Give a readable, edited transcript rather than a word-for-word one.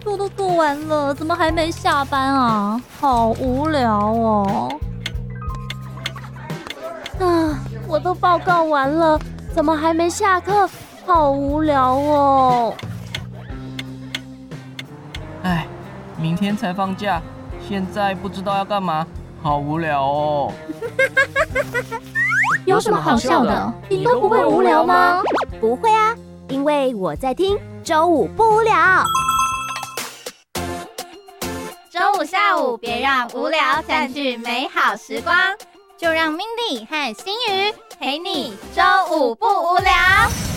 作都做完了，怎么还没下班啊？好无聊哦。我都报告完了，怎么还没下课？好无聊哦。 哎，明天才放假，现在不知道要干嘛，好无聊哦。 有什么好笑的？你都不会无聊吗？ 不会啊，因为我在听周五不无聊。 周五下午，别让无聊占据美好时光，就让 Mindy 和新宇陪你周五不无聊。